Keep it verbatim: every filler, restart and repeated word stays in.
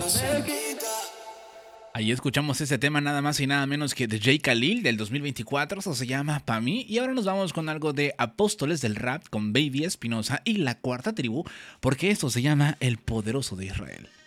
Ahí escuchamos ese tema nada más y nada menos que de Jay Khalil del dos mil veinticuatro, eso se llama Pa' mí. Y ahora nos vamos con algo de Apóstoles del Rap con Baby Espinosa y La Cuarta Tribu, porque esto se llama El Poderoso de Israel.